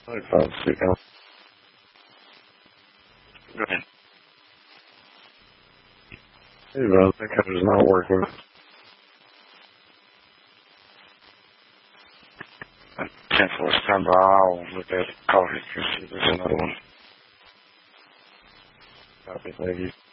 I found sleep now. Go ahead. Hey, bro, the camera's not working. Cancel this time, but I'll look at call history. There's another one. Copy, thank you.